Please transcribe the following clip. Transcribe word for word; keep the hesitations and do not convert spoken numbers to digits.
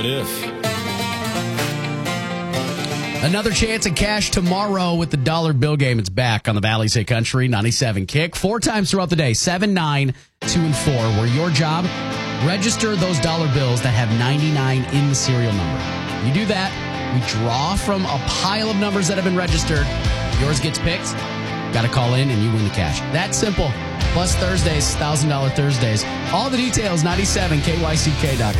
What if? Another chance at cash tomorrow with the dollar bill game. It's back on the Valley's Hit Country ninety-seven Kick. Four times throughout the day, seven, nine, two, and four. Where your job, register those dollar bills that have ninety-nine in the serial number. You do that, we draw from a pile of numbers that have been registered. Yours gets picked. Got to call in and you win the cash. That's simple. Plus Thursdays, one thousand dollars Thursdays. All the details, ninety-seven K Y C K dot com.